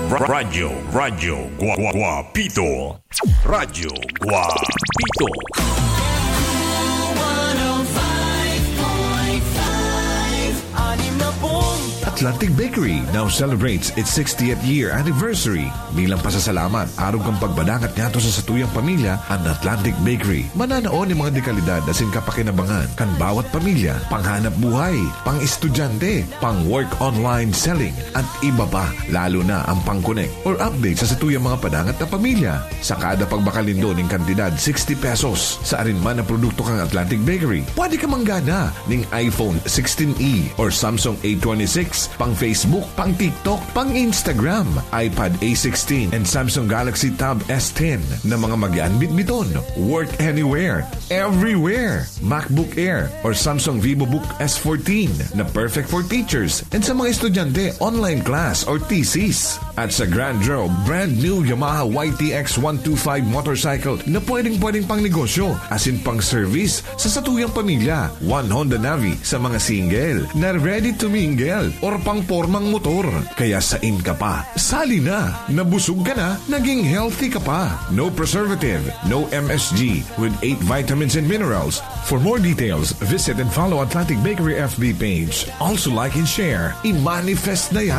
Radyo Guapito. Radyo Guapito. Atlantic Bakery now celebrates its 60th year anniversary. Bilang pasasalamat, araw kang pagbadangat ngato sa satuyang pamilya ang Atlantic Bakery. Mananaon ng mga dekalidad asin kapakinabangan kan bawat pamilya, panghanap buhay, pang-estudyante, pang-work online selling, at iba pa, lalo na ang pang-connect or update sa satuyang mga padangat na pamilya. Sa kada pagbakalindo ng kantidad 60 pesos sa arinman na produkto kang Atlantic Bakery, pwede ka manggana ng iPhone 16e or Samsung A26, pang Facebook, pang TikTok, pang Instagram, iPad A16 and Samsung Galaxy Tab S10 na mga mag-ian bitbiton. Work anywhere, everywhere. MacBook Air or Samsung VivoBook S14 na perfect for teachers and sa mga estudyante, online class or thesis. At sa Grand Draw, brand new Yamaha YTX 125 motorcycle na pwedeng pang negosyo asin pang service sa satuyang pamilya. One Honda Navi sa mga single na ready to mingle or pang-pormang motor. Kaya sain ka pa, sali na, nabusog ka na, naging healthy ka pa. No preservative, no MSG, with 8 vitamins and minerals. For more details, visit and follow Atlantic Bakery FB page. Also like and share. I-manifest na yan.